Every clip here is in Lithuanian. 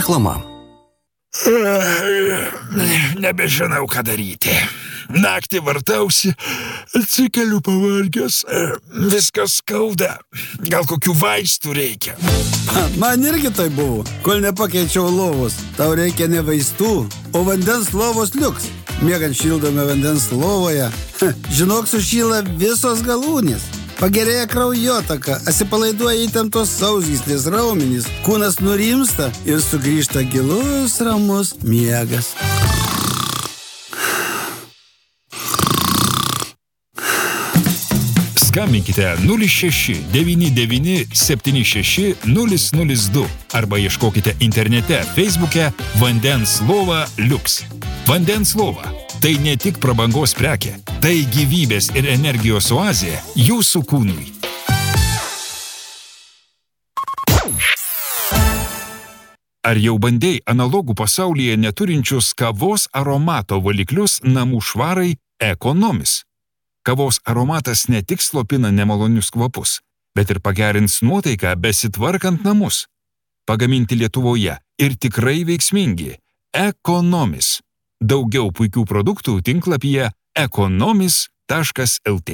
Reklama. Nebežinau, ką daryti. Naktį vartausi, atsikeliu pavargęs, viskas skauda. Gal kokių vaistų reikia? Man irgi tai buvo, kol nepakeičiau lovos. Tau reikia ne vaistų, o vandens lovos liuks. Miegant šildome vandens lovoje. Žinok, sušyla visos galūnės. Pagerėja kraujotaka, atsipalaiduoja įtemptos sausgyslės raumenys, kūnas nurimsta ir sugrįžta gilus ramus miegas. Skambinkite 06 99 76 002 arba ieškokite internete Facebook'e Vandens lova Liuks. Vandens lova – tai ne tik prabangos prekė, tai gyvybės ir energijos oazė jūsų kūnui. Ar jau bandei analogų pasaulyje neturinčius kavos aromato valiklius namų švarai Economis? Kavos aromatas ne tik slopina nemalonius kvapus, bet ir pagerins nuotaiką besitvarkant namus. Pagaminti Lietuvoje ir tikrai veiksmingi. Economis. Daugiau puikių produktų tinklapyje economis.lt.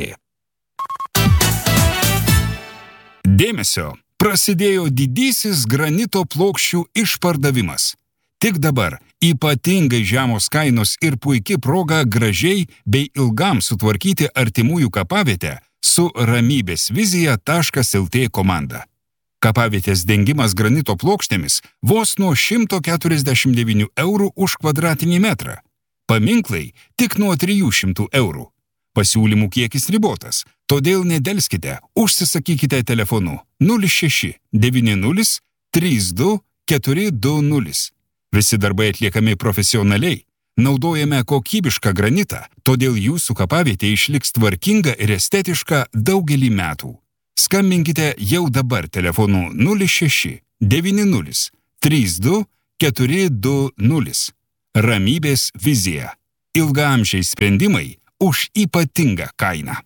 Dėmesio! Prasidėjo didysis granito plokščių išpardavimas. Tik dabar ypatingai žemos kainos ir puiki proga gražiai bei ilgam sutvarkyti artimųjų kapavietę su ramybėsvizija.lt komanda. Kapavietės dengimas granito plokštėmis vos nuo 149 eurų už kvadratinį metrą. Paminklai tik nuo 300 eurų. Pasiūlymų kiekis ribotas, todėl nedelskite, užsisakykite telefonu 06 90 32 420. Visi darbai atliekami profesionaliai, naudojame kokybišką granitą, todėl jūsų kapavietė išliks tvarkinga ir estetiška daugelį metų. Skambinkite jau dabar telefonu 06 90 32 420. Ramybės vizija. Ilgaamžiai sprendimai už ypatingą kainą.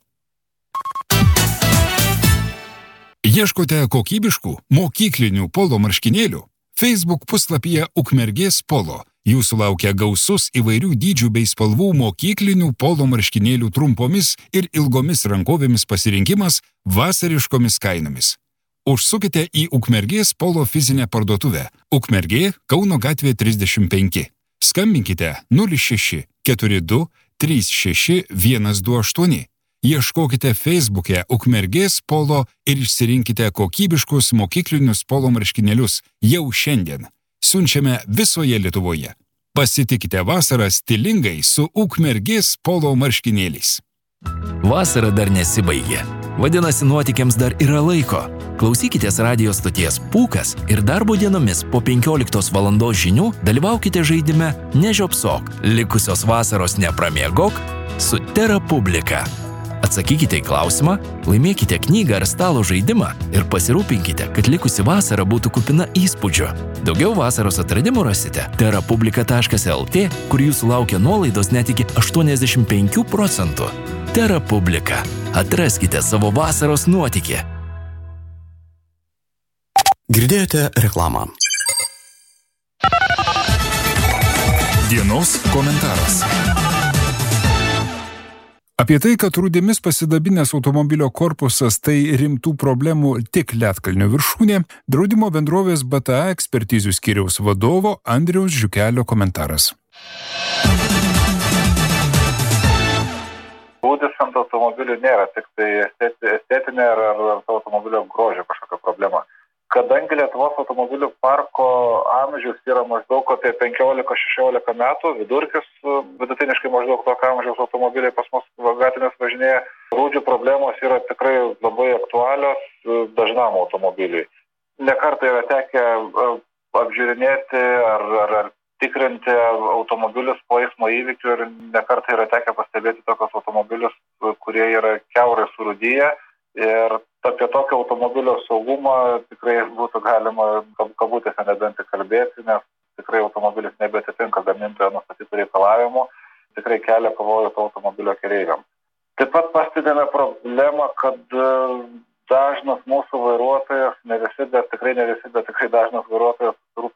Ieškote kokybiškų mokyklinių polo marškinėlių? Facebook puslapyje Ukmergės polo. Jūsų laukia gausus įvairių dydžių bei spalvų mokyklinių polo marškinėlių trumpomis ir ilgomis rankovėmis pasirinkimas vasariškomis kainomis. Užsukite į Ukmergės polo fizinę parduotuvę. Ukmergė, Kauno gatvė 35. Skambinkite 06 42 36 128. Ieškokite Facebook'e Ukmergės polo ir išsirinkite kokybiškus mokyklinius polo marškinėlius jau šiandien. Siunčiame visoje Lietuvoje. Pasitikite vasarą stilingai su Ukmergės polo marškinėliais. Vasara dar nesibaigė. Vadinasi, nuotykiams dar yra laiko. Klausykitės radijo stoties Pūkas ir darbo dienomis po 15 valandos žinių dalyvaukite žaidime Nežiopsok, likusios vasaros nepramiegok su Tera Publika. Atsakykite į klausimą, laimėkite knygą ar stalo žaidimą ir pasirūpinkite, kad likusi vasara būtų kupina įspūdžių. Daugiau vasaros atradimų rasite terapublika.lt, kur jūsų laukia nuolaidos net iki 85%. Tera Publika. Atraskite savo vasaros nuotykį. Girdėjote reklamą. Dienos komentaras. Apie tai, kad rūdėmis pasidabinęs automobilio korpusas tai rimtų problemų tik Ledkalnio viršūnė, draudimo bendrovės BTA ekspertizių skyriaus vadovo Andriaus Žiukelio komentaras. Rūdis ant automobilių nėra tik tai estetinė ar automobilio grožio kažkokia problema. Kadangi Lietuvos automobilių parko amžius yra maždaug apie 15-16 metų, vidurkis vidutiniškai maždaug tokio amžiaus automobiliai pas mus gatvėmis važinėja, rūdžių problemos yra tikrai labai aktualios dažnam automobiliui. Nekartą yra tekę apžiūrinėti ar tikrinti automobilius po eismo įvykių ir nekartą yra tekę pastebėti tokius automobilius, kurie yra kiaurai surūdiję. Ir apie tokio automobilio saugumą tikrai būtų galima kabutėse nebent kalbėti, nes tikrai automobilis nebeatitinka gamintojo nustatytų reikalavimų, tikrai kelia pavojų to automobilio keleiviams. Taip pat pastebėjome problemą, kad dažnas mūsų vairuotojas, ne visi, bet tikrai dažnas vairuotojas rūpina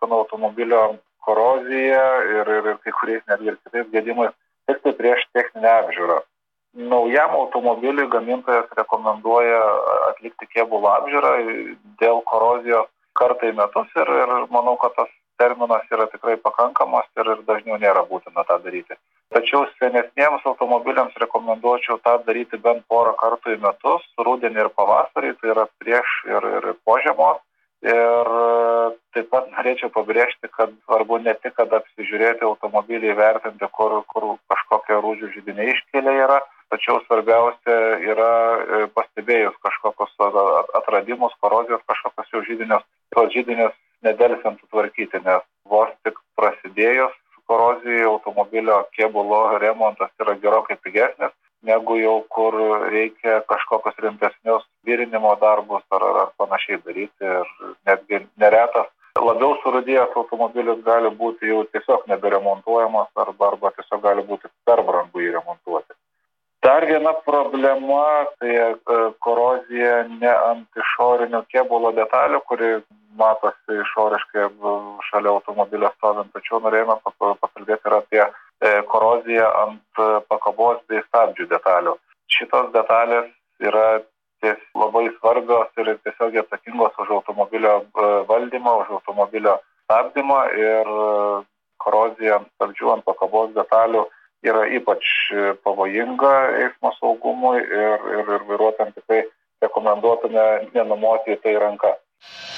automobilio korozija ir kai kuriais netgi ir kitais gedimais tik tai prieš techninę apžiūrą. Naujam automobiliui gamintojas rekomenduoja atlikti kėbulo apžiūrą dėl korozijos kartą į metus ir manau, kad tas terminas yra tikrai pakankamas ir dažniau nėra būtina tą daryti. Tačiau senesniems automobiliams rekomenduočiau tą daryti bent porą kartų į metus, rudenį ir pavasarį, tai yra prieš ir po žiemos. Ir taip pat norėčiau pabrėžti, kad svarbu ne tik, kad apsižiūrėti automobilį, įvertinti, kur kažkokie rūdžių židiniai iškėlė yra, tačiau svarbiausia yra pastebėjus kažkokius atradimus, korozijos kažkokius jau židinius, tos židinius nedelsiant sutvarkyti, nes vos tik prasidėjus korozijai automobilio kėbulo remontas yra gerokai pigesnis, negu jau kur reikia kažkokius rimtesnius virinimo darbus ar panašiai daryti. Ir netgi neretas labiau surūdėjęs automobilis gali būti jau tiesiog neberemontuojamas arba tiesiog gali būti per brangu jį remontuoti. Dar viena problema tai korozija ne ant išorinių kėbulo detalių, kuri matosi išoriškai šalia automobilio stovint, tačiau norėjome pakalbėti ir apie koroziją ant pakabos bei stabdžių detalių. Šitos detalės yra labai svarbios ir tiesiog atsakingos už automobilio valdymą, už automobilio stabdymą ir korozija ant stabdžių, ant pakabos detalių yra ypač pavojinga eismo saugumui ir vairuotojams tikrai rekomenduotume nenumoti į tai ranką.